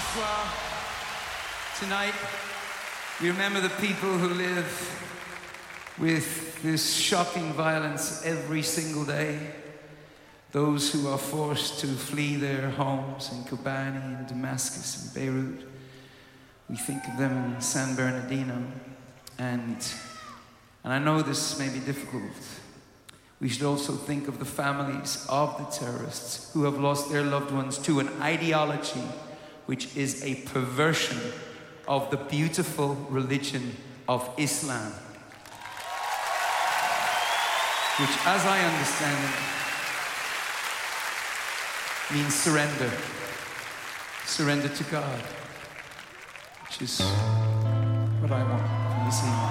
Bonsoir. Tonight, we remember the people who live with this shocking violence every single day. Those who are forced to flee their homes in Kobani and Damascus and Beirut. We think of them in San Bernardino. And I know this may be difficult. We should also think of the families of the terrorists who have lost their loved ones to an ideology which is a perversion of the beautiful religion of Islam. Which, as I understand it, means surrender. Surrender to God. Which is what I want from this evening.